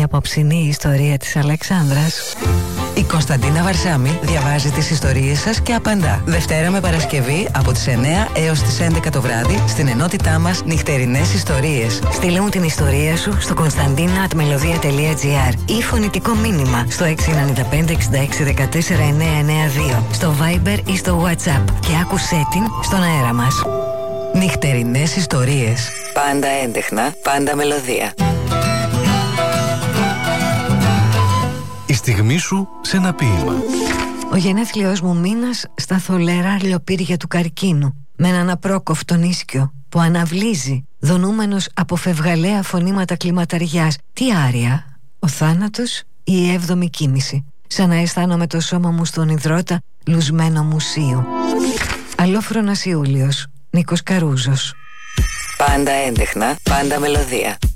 απόψινή ιστορία της Αλεξάνδρας. Η Κωνσταντίνα Βαρσάμι διαβάζει τις ιστορίες σας και απαντά. Δευτέρα με Παρασκευή από τις 9 έως τις 11 το βράδυ στην ενότητά μας Νυχτερινές Ιστορίες. Στείλε μου την ιστορία σου στο konstantina@melodia.gr ή φωνητικό μήνυμα στο 695-6614-992, στο Viber ή στο WhatsApp και άκουσέ την στον αέρα μας. Νυχτερινές Ιστορίες. Πάντα έντεχνα, πάντα μελωδία. Η στιγμή σου σε ένα ποίημα. Ο γενέθλιος μου μήνας στα θολερά λιοπύρια του καρκίνου, με έναν απρόκοφτον ίσκιο που αναβλύζει, δονούμενος από φευγαλαία φωνήματα κλιματαριάς. Τι άρια, ο θάνατος ή η έβδομη κοίμηση, σαν να αισθάνομαι το σώμα μου στον υδρότα λουσμένο μουσείο. Αλόφρονας Ιούλιος, Νίκος Καρούζος. Πάντα έντεχνα, πάντα μελωδία.